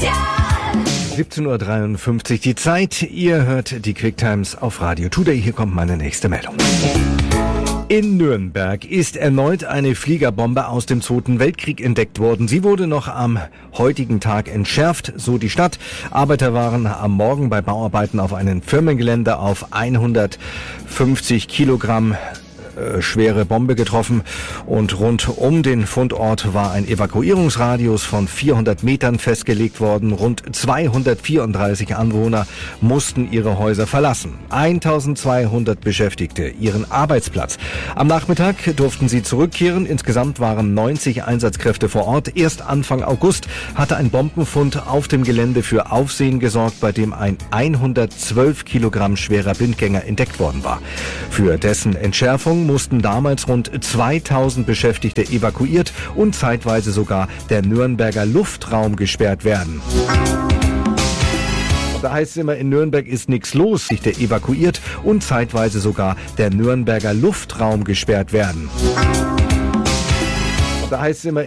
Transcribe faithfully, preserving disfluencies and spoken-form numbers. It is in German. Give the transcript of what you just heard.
siebzehn Uhr dreiundfünfzig die Zeit. Ihr hört die Quicktimes auf Radio Today. Hier kommt meine nächste Meldung. In Nürnberg ist erneut eine Fliegerbombe aus dem Zweiten Weltkrieg entdeckt worden. Sie wurde noch am heutigen Tag entschärft, so die Stadt. Arbeiter waren am Morgen bei Bauarbeiten auf einem Firmengelände auf hundertfünfzig Kilogramm äh, schwere Bombe getroffen und rund um den Fundort war ein Evakuierungsradius von vierhundert Metern festgelegt worden. Rund zweihundertvierunddreißig Anwohner mussten ihre Häuser verlassen. eintausendzweihundert Beschäftigte ihren Arbeitsplatz. Am Nachmittag durften sie zurückkehren. Insgesamt waren neunzig Einsatzkräfte vor Ort. Erst Anfang August hatte ein Bombenfund auf dem Gelände für Aufsehen gesorgt, bei dem ein hundertzwölf Kilogramm schwerer Blindgänger entdeckt worden war. Für dessen Entschärfung mussten damals rund zweitausend Beschäftigte evakuiert und zeitweise sogar der Nürnberger Luftraum gesperrt werden. Da heißt es immer, in Nürnberg ist nichts los, sich der evakuiert und zeitweise sogar der Nürnberger Luftraum gesperrt werden. Da heißt es immer,